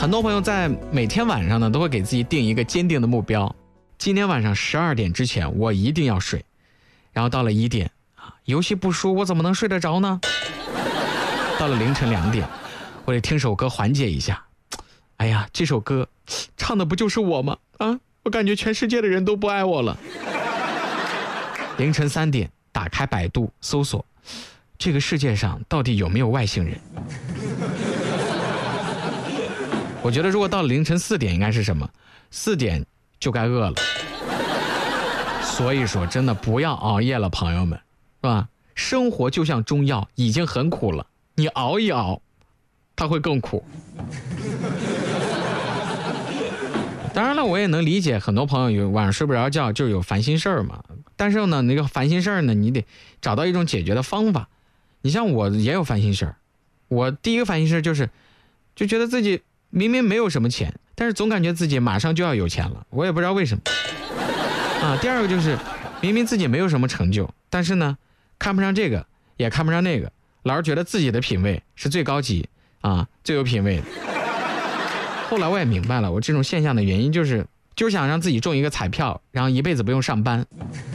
很多朋友在每天晚上呢，都会给自己定一个坚定的目标，今天晚上12点之前我一定要睡。然后到了1点游戏不输我怎么能睡得着呢？到了凌晨2点，我得听首歌缓解一下。哎呀，这首歌唱的不就是我吗？我感觉全世界的人都不爱我了。凌晨3点，打开百度搜索，这个世界上到底有没有外星人？我觉得如果到了凌晨4点应该是什么？4点就该饿了。所以说真的不要熬夜了，朋友们，是吧？生活就像中药，已经很苦了，你熬一熬它会更苦。当然了，我也能理解很多朋友有晚上睡不着觉就有烦心事儿嘛，但是呢那个烦心事儿呢，你得找到一种解决的方法。你像我也有烦心事儿，我第一个烦心事儿就觉得自己明明没有什么钱，但是总感觉自己马上就要有钱了，我也不知道为什么第二个就是明明自己没有什么成就，但是呢看不上这个也看不上那个，老是觉得自己的品味是最高级最有品味的。后来我也明白了，我这种现象的原因就是想让自己中一个彩票，然后一辈子不用上班。